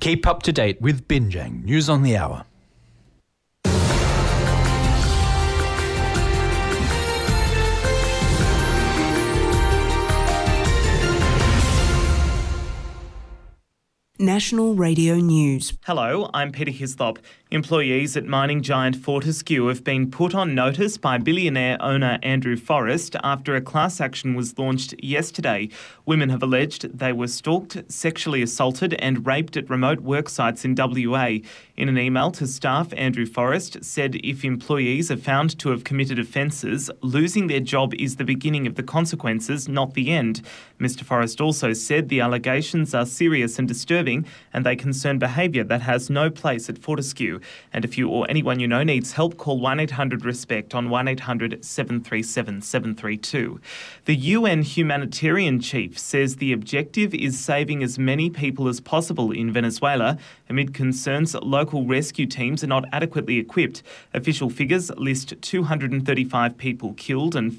Keep up to date with Binjang News on the Hour. National Radio News. Hello, I'm Peter Hislop. Employees at mining giant Fortescue have been put on notice by billionaire owner Andrew Forrest after a class action was launched yesterday. Women have alleged they were stalked, sexually assaulted and raped at remote work sites in WA. In an email to staff, Andrew Forrest said if employees are found to have committed offences, losing their job is the beginning of the consequences, not the end. Mr Forrest also said the allegations are serious and disturbing and they concern behaviour that has no place at Fortescue. And if you or anyone you know needs help, call 1-800-RESPECT on 1-800-737-732. The UN humanitarian chief says the objective is saving as many people as possible in Venezuela amid concerns local rescue teams are not adequately equipped. Official figures list 235 people killed and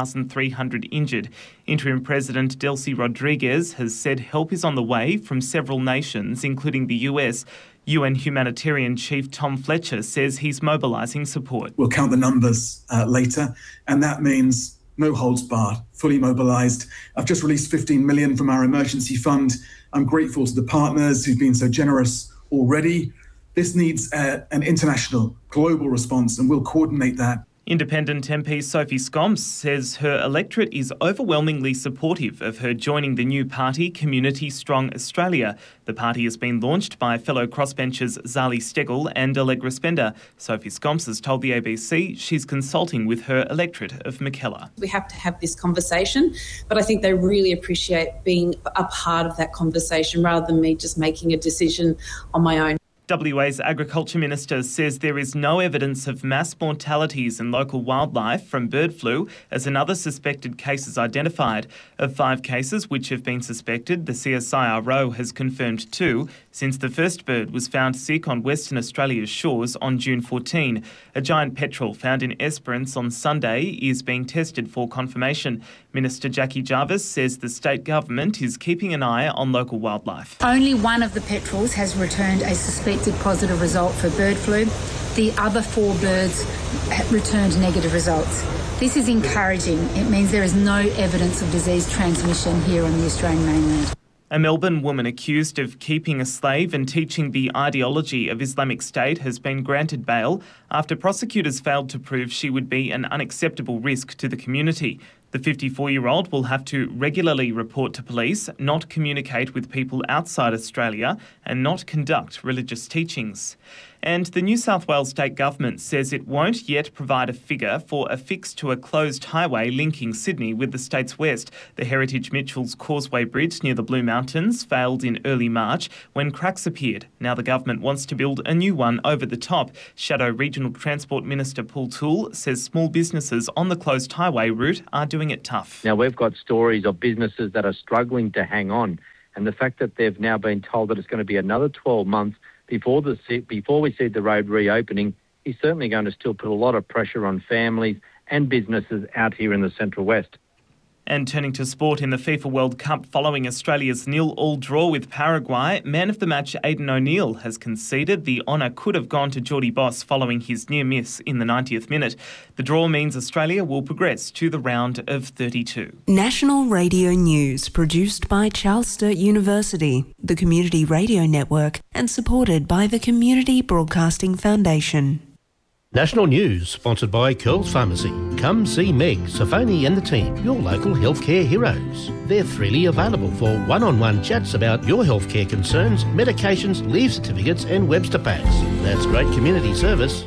4,300 injured. Interim President Delcy Rodriguez has said help is on the way from several nations, including the US. UN humanitarian chief Tom Fletcher says he's mobilising support. We'll count the numbers later, and that means no holds barred, fully mobilised. I've just released $15 million from our emergency fund. I'm grateful to the partners who've been so generous already. This needs an international, global response, and we'll coordinate that. Independent MP Sophie Scomps says her electorate is overwhelmingly supportive of her joining the new party, Community Strong Australia. The party has been launched by fellow crossbenchers Zali Steggall and Allegra Spender. Sophie Scomps has told the ABC she's consulting with her electorate of Mackellar. We have to have this conversation, but I think they really appreciate being a part of that conversation rather than me just making a decision on my own. WA's Agriculture Minister says there is no evidence of mass mortalities in local wildlife from bird flu as another suspected case is identified. Of 5 cases which have been suspected, the CSIRO has confirmed 2 since the first bird was found sick on Western Australia's shores on June 14. A giant petrel found in Esperance on Sunday is being tested for confirmation. Minister Jackie Jarvis says the state government is keeping an eye on local wildlife. Only one of the petrels has returned a suspected positive result for bird flu. The other 4 birds returned negative results. This is encouraging. It means there is no evidence of disease transmission here on the Australian mainland. A Melbourne woman accused of keeping a slave and teaching the ideology of Islamic State has been granted bail after prosecutors failed to prove she would be an unacceptable risk to the community. The 54-year-old will have to regularly report to police, not communicate with people outside Australia, and not conduct religious teachings. And the New South Wales State Government says it won't yet provide a figure for a fix to a closed highway linking Sydney with the state's west. The Heritage Mitchells Causeway Bridge near the Blue Mountains failed in early March when cracks appeared. Now the government wants to build a new one over the top. Shadow Regional Transport Minister Paul Toole says small businesses on the closed highway route are doing it tough. Now we've got stories of businesses that are struggling to hang on, and the fact that they've now been told that it's going to be another 12 months before we see the road reopening is certainly going to still put a lot of pressure on families and businesses out here in the Central West. And turning to sport in the FIFA World Cup following Australia's 0-0 draw with Paraguay, man of the match Aidan O'Neill has conceded the honour could have gone to Geordie Boss following his near miss in the 90th minute. The draw means Australia will progress to the round of 32. National Radio News, produced by Charles Sturt University, the Community Radio Network, and supported by the Community Broadcasting Foundation. National News, sponsored by Curls Pharmacy. Come see Meg, Safoni and the team, your local healthcare heroes. They're freely available for one-on-one chats about your healthcare concerns, medications, leave certificates and Webster packs. That's great community service.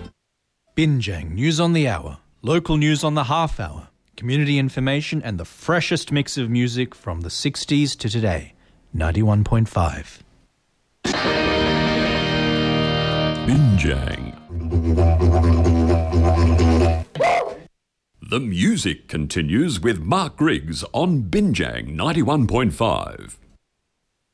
Binjang News on the Hour, local news on the half hour, community information and the freshest mix of music from the 60s to today. 91.5. Binjang. The music continues with Mark Griggs on Binjang 91.5.